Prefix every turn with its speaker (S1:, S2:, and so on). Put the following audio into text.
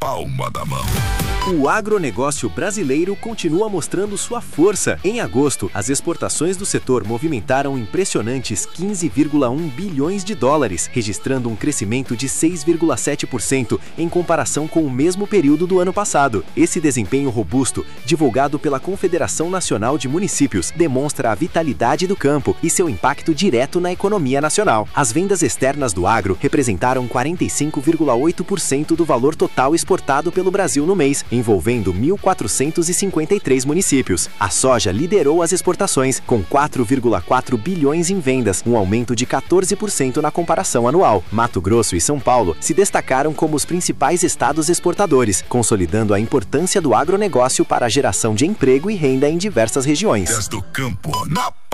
S1: palma da mão.
S2: O agronegócio brasileiro continua mostrando sua força. Em agosto, as exportações do setor movimentaram impressionantes 15,1 bilhões de dólares, registrando um crescimento de 6,7% em comparação com o mesmo período do ano passado. Esse desempenho robusto, divulgado pela Confederação Nacional de Municípios, demonstra a vitalidade do campo e seu impacto direto na economia nacional. As vendas externas do agro representaram 45,8% do valor total exportado pelo Brasil no mês, envolvendo 1.453 municípios. A soja liderou as exportações, com 4,4 bilhões em vendas, um aumento de 14% na comparação anual. Mato Grosso e São Paulo se destacaram como os principais estados exportadores, consolidando a importância do agronegócio para a geração de emprego e renda em diversas regiões.
S1: Desde o campo na